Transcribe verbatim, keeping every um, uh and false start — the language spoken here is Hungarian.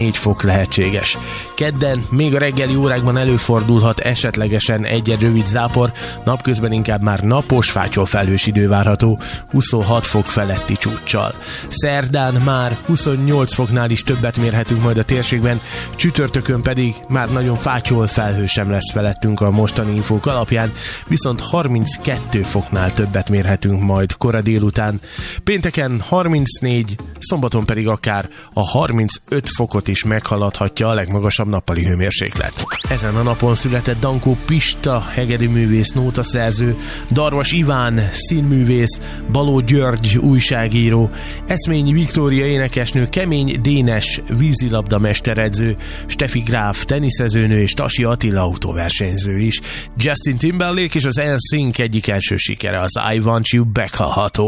tizennégy fok lehetséges. Kedden még a reggeli órákban előfordulhat esetlegesen egy-egy rövid zápor, napközben inkább már napos, fátyolfelhős idő várható, huszonhat fok feletti csúccsal. Szerdán már huszonnyolc foknál is többet mérhetünk majd a térségben, csütörtökön pedig már nagyon fátyolfelhő sem lesz felettünk a mostani infók alapján, viszont harminckettő foknál többet mérhetünk majd kora délután. Pénteken harmincnégy, szombaton pedig akár a harmincöt fokot is meghaladhatja a legmagasabb nappali hőmérséklet. Ezen a napon született Dankó Pista, hegedűművész, nótaszerző, Darvas Iván, színművész, Baló György, újságíró, Eszményi Viktória énekesnő, Kemény Dénes, vízilabda mesteredző, Steffi Gráf, teniszezőnő és Tasi Attila autóversenyző is. Justin Timberlake és az en sync egyik első sikere, az I Want You Back hallható.